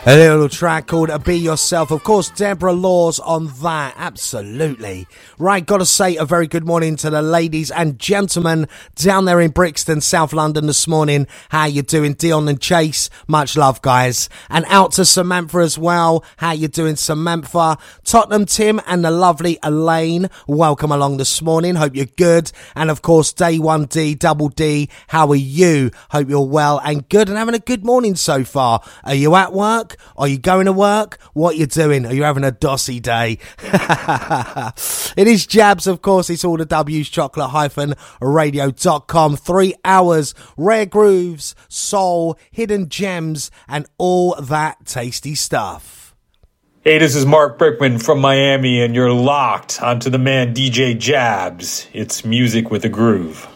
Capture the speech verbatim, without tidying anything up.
A little track called Be Yourself. Of course, Deborah Laws on that. Absolutely. Right, got to say a very good morning to the ladies and gentlemen down there in Brixton, South London this morning. How you doing, Dion and Chase? Much love, guys. And out to Samantha as well. How you doing, Samantha? Tottenham Tim and the lovely Elaine. Welcome along this morning. Hope you're good. And of course, Day one D, Double D. How are you? Hope you're well and good and having a good morning so far. Are you at work? Are you going to work? What you doing? Are you having a dossy day? It is Jabs, of course. It's all the W's, chocolate hyphen radio dot com. Three hours, rare grooves, soul, hidden gems, and all that tasty stuff. Hey, this is Mark Brickman from Miami, and you're locked onto the man D J Jabs. It's music with a groove.